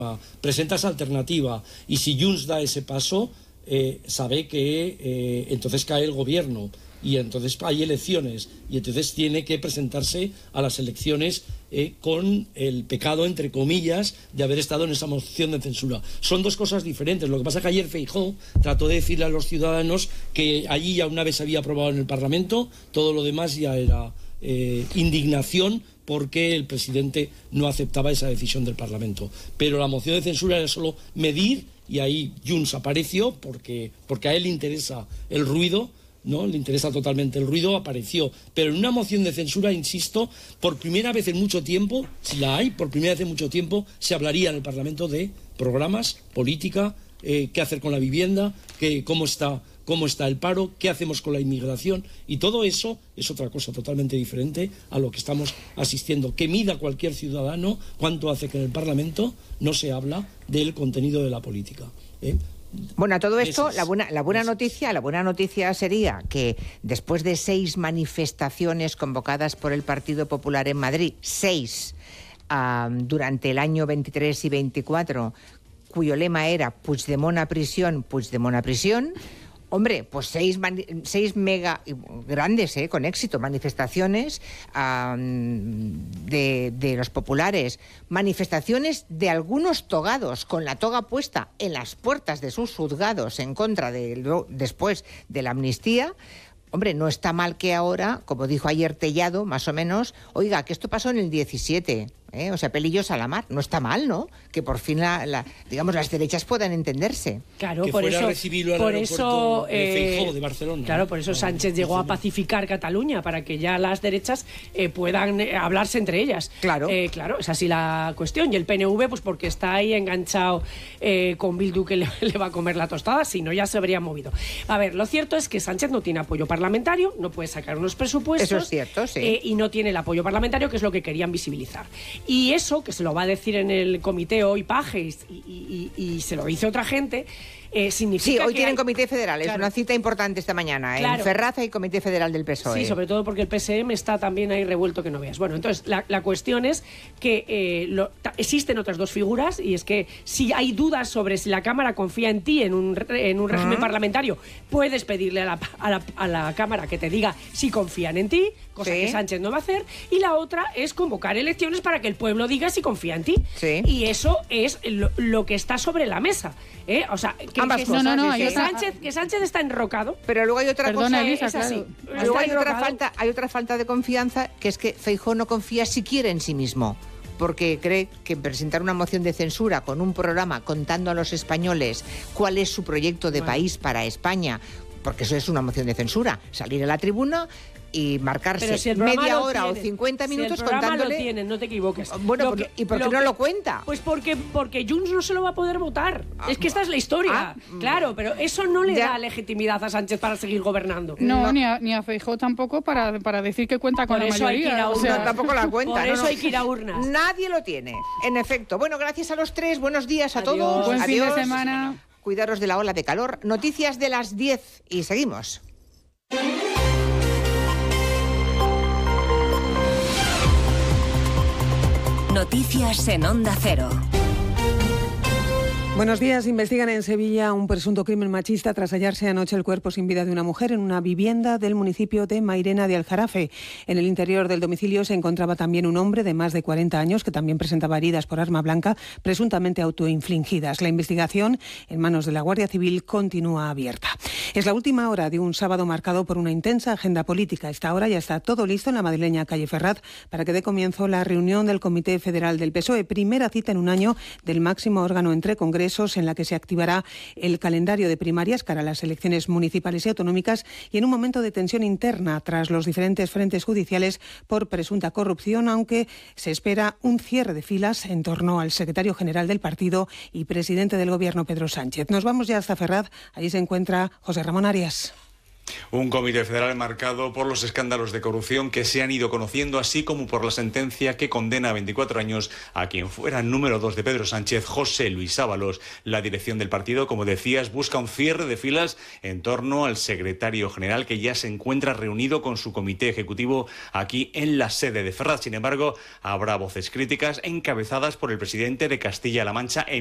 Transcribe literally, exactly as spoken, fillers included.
presenta esa alternativa y si Junts da ese paso, eh, sabe que eh, entonces cae el gobierno y entonces hay elecciones y entonces tiene que presentarse a las elecciones eh, con el pecado, entre comillas, de haber estado en esa moción de censura. Son dos cosas diferentes. Lo que pasa es que ayer Feijóo trató de decirle a los ciudadanos que allí ya una vez se había aprobado en el Parlamento, todo lo demás ya era eh, indignación porque el presidente no aceptaba esa decisión del Parlamento. Pero la moción de censura era solo medir, y ahí Junts apareció porque, porque a él le interesa el ruido, ¿no? Le interesa totalmente el ruido, apareció. Pero en una moción de censura, insisto, por primera vez en mucho tiempo, si la hay, por primera vez en mucho tiempo, se hablaría en el Parlamento de programas, política, eh, qué hacer con la vivienda, qué, cómo está... cómo está el paro, qué hacemos con la inmigración, y todo eso es otra cosa totalmente diferente a lo que estamos asistiendo. Que mida cualquier ciudadano cuánto hace que en el Parlamento no se habla del contenido de la política, ¿eh? Bueno, a todo esto, la buena, la buena noticia, la buena noticia sería que después de seis manifestaciones convocadas por el Partido Popular en Madrid, seis um, durante el año veintitrés y veinticuatro, cuyo lema era Puigdemont a prisión, Puigdemont a prisión. Hombre, pues seis, seis mega grandes, eh, con éxito, manifestaciones um, de, de los populares, manifestaciones de algunos togados con la toga puesta en las puertas de sus juzgados en contra de, después de la amnistía. Hombre, no está mal que ahora, como dijo ayer Tellado, más o menos, oiga, que esto pasó en el diecisiete, ¿eh? O sea, pelillos a la mar. No está mal, ¿no? Que por fin, la, la, digamos, las derechas puedan entenderse. Claro, que por fuera eso, a recibirlo al por aeropuerto eso, de eh, Feijóo de Barcelona. Claro, por eso Sánchez llegó a pacificar Cataluña, para que ya las derechas eh, puedan eh, hablarse entre ellas. Claro. Eh, claro, es así la cuestión. Y el P N V, pues porque está ahí enganchado eh, con Bildu, que le, le va a comer la tostada, si no ya se habría movido. A ver, lo cierto es que Sánchez no tiene apoyo parlamentario, no puede sacar unos presupuestos. Eso es cierto, sí. Eh, y no tiene el apoyo parlamentario, que es lo que querían visibilizar. Y eso, que se lo va a decir en el comité hoy Pajes y, y, y, y se lo dice otra gente, eh, significa Sí, hoy que tienen hay... comité federal, claro. Es una cita importante esta mañana. Claro. En Ferraz hay comité federal del P S O E. Sí, sobre todo porque el P S M está también ahí revuelto que no veas. Bueno, entonces la, la cuestión es que eh, lo, ta, existen otras dos figuras, y es que si hay dudas sobre si la Cámara confía en ti en un, en un régimen uh-huh. parlamentario, puedes pedirle a la, a, la, a la Cámara que te diga si confían en ti, cosa sí. que Sánchez no va a hacer, y la otra es convocar elecciones para que el pueblo diga si confía en ti. Sí. Y eso es lo, lo que está sobre la mesa, ¿eh? O sea, que, Ambas que, cosas, no, no, no, sí, que, sí. Sánchez, que Sánchez está enrocado. Pero luego hay otra Perdona, cosa, Elisa, es así. claro. Luego hay Está otra, enrocado. falta, hay otra falta de confianza, que es que Feijóo no confía siquiera en sí mismo, porque cree que presentar una moción de censura con un programa contando a los españoles cuál es su proyecto de bueno. país para España, porque eso es una moción de censura, salir a la tribuna y marcarse si media hora o cincuenta minutos si el contándole... lo tienen, no te equivoques. Bueno, lo porque, que, ¿y por qué lo no que, lo cuenta? Pues porque, porque Junts no se lo va a poder votar. Ah, es que esta es la historia. Ah, claro, pero eso no le ya. da legitimidad a Sánchez para seguir gobernando. No, no. Ni, a, ni a Feijóo tampoco para, para decir que cuenta con por la eso mayoría. Hay que ir a o urnas. sea, no, tampoco la cuenta. Por no, eso no. hay que ir a urnas. Nadie lo tiene, en efecto. Bueno, gracias a los tres. Buenos días a Adiós. todos. Buen Adiós. fin de semana. Cuidaros de la ola de calor. Noticias de las diez y seguimos. Noticias en Onda Cero. Buenos días. Investigan en Sevilla un presunto crimen machista tras hallarse anoche el cuerpo sin vida de una mujer en una vivienda del municipio de Mairena de Aljarafe. En el interior del domicilio se encontraba también un hombre de más de cuarenta años que también presentaba heridas por arma blanca, presuntamente autoinfligidas. La investigación en manos de la Guardia Civil continúa abierta. Es la última hora de un sábado marcado por una intensa agenda política. A esta hora ya está todo listo en la madrileña calle Ferraz para que dé comienzo la reunión del Comité Federal del P S O E. Primera cita en un año del máximo órgano entre congresos, en la que se activará el calendario de primarias cara a las elecciones municipales y autonómicas, y en un momento de tensión interna tras los diferentes frentes judiciales por presunta corrupción, aunque se espera un cierre de filas en torno al secretario general del partido y presidente del Gobierno, Pedro Sánchez. Nos vamos ya hasta Ferraz. Allí se encuentra José Ramón Arias. Un comité federal marcado por los escándalos de corrupción que se han ido conociendo, así como por la sentencia que condena a veinticuatro años a quien fuera número dos de Pedro Sánchez, José Luis Ábalos. La dirección del partido, como decías, busca un cierre de filas en torno al secretario general, que ya se encuentra reunido con su comité ejecutivo aquí en la sede de Ferraz. Sin embargo, habrá voces críticas encabezadas por el presidente de Castilla-La Mancha,